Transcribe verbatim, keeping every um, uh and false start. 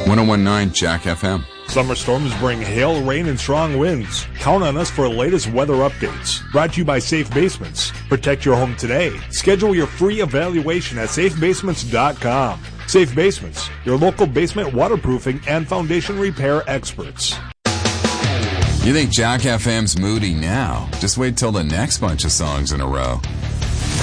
one oh one point nine Jack F M. Summer storms bring hail, rain, and strong winds. Count on us for latest weather updates. Brought to you by Safe Basements. Protect your home today. Schedule your free evaluation at safe basements dot com. Safe Basements, your local basement waterproofing and foundation repair experts. You think Jack F M's moody now? Just wait till the next bunch of songs in a row.